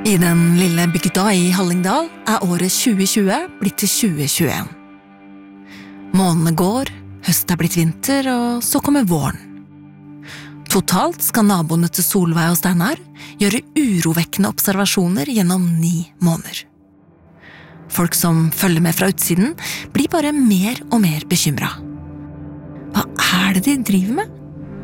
I den lille bygda i Hallingdal året 2020 blitt til 2021. Månedene går, høst blitt vinter, og så kommer våren. Totalt skal naboene til Solveig og Steinar gjøre urovekkende observasjoner gjennom 9 måneder. Folk som følger med fra utsiden blir bare mer og mer bekymret. Hva det de driver med?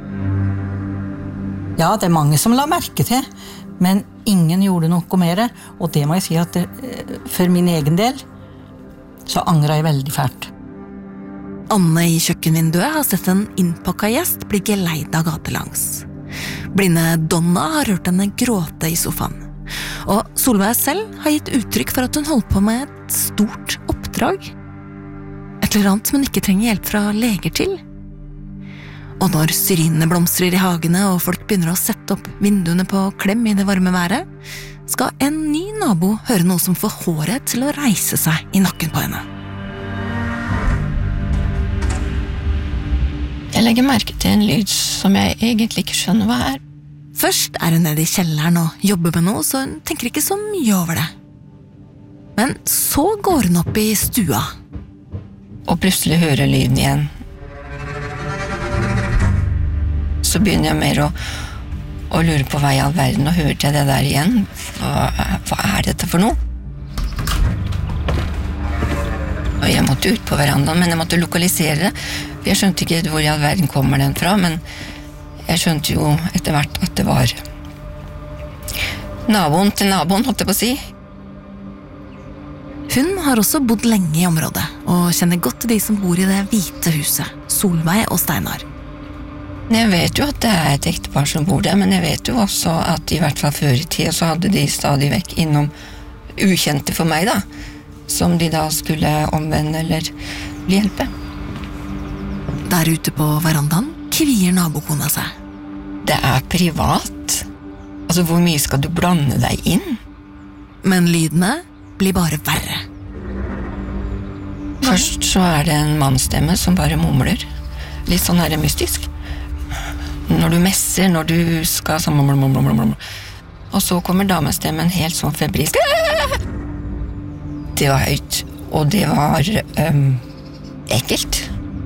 Ja, det mange som la merke til, men ingen gjorde noe mer, og det må jeg si at for min egen del, så angrer jeg veldig fælt. Anne i kjøkkenvinduet har sett en innpakket gjest bli geleid gatelangs. Blinde Donna har hørt henne gråte i sofaen. Og Solveig selv har gitt uttrykk for at hun holder på med et stort oppdrag. Et eller annet som hun ikke trenger hjelp fra leger til. Og når syrinene blomstrer i hagene og folk begynner å sette opp vinduene på klem i det varme været, skal en ny nabo høre noe som får håret til å reise seg i nakken på henne. Jeg legger merke til en lyd som jeg egentlig ikke skjønner hva er. Først hun nede i kjelleren og jobber med noe, så hun tenker ikke så mye over det. Men så går hun opp i stua. Og plutselig hører lyden igjen. Så begynner jeg mer å lure på hva i all verden, og hørte jeg det der igjen. Hva dette for noe? Og jeg måtte ut på verandaen, men jeg måtte lokalisere det. Jeg skjønte ikke hvor i all verden kommer den fra, men jeg skjønte jo etter hvert at det var naboen til naboen, holdt jeg på å si. Hun har også bodd lenge i området, og kjenner godt til de som bor i det hvite huset, Solveig og Steinar. Jeg vet jo at det et ektepar som bor der, men jeg vet jo også at i hvert fall før i tiden så hadde de stadig vekk innom ukjente for meg da, som de da skulle omvende eller bli hjelpe. Der ute på verandaen kvier nabokona seg. Det privat. Altså, hvor mye skal du blande deg inn? Men lydene blir bare verre. Først så det en mannsstemme som bare mumler. Litt sånn her mystisk. Når du messer, når du skal sånn og så kommer damestemmen helt sånn febrilsk. Det var høyt, og det var ekkelt.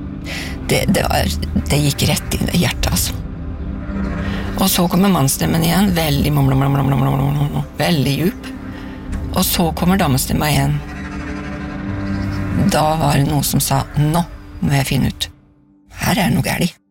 Det gikk rett inn i hjertet, altså. Og så kommer mannsstemmen igjen, veldig veldig djup. Og så kommer damestemmen igjen. Da var det noe som sa, nå må jeg finne ut. Her det noe galt.